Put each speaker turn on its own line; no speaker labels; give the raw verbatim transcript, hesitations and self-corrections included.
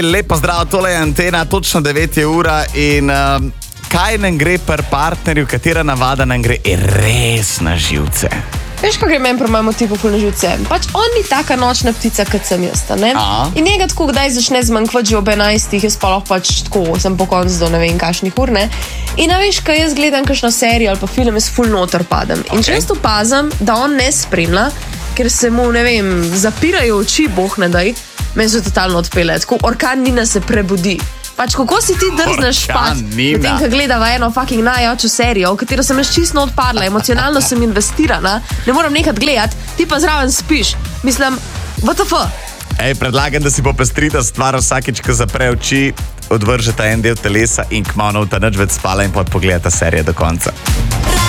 Lepo zdrav, tole je Antena, točno devet je ura in um, kaj nam gre pri partnerju, katera navada nam gre res na živce?
Veš, kaj gre meni pri mojemu tipu ful na živce? Pač on ni taka nočna ptica, kot sem jaz, ne?
Aha.
In njega tako kdaj začne zmanjkvati že ob enajstih, jaz pa lahko pač tako, sem po koncu do ne vem kašnih ur, ne? In a veš, kaj jaz gledam kakšno serijo ali pa film, jaz ful noter padem. In
Okay.
često opazim, da on ne spremlja, ker se mu, ne vem, zapirajo oči, boh ne daj, meni se totalno odpele, tako orkan Nina se prebudi. Pač kako si ti drzneš
Orkan
spati,
Nina.
medtem ko gledava eno fucking najjačo serijo, v katero sem jaz čisto odpadla, emocionalno sem investirana, ne moram nehat gledati, ti pa zraven spiš. Mislim, what the fuck?
Ej, predlagam, da si popestrita stvar vsakič, ko zapre oči, odvržeta en del telesa in kmalo ta nič več spala in pot pogledata serijo do konca.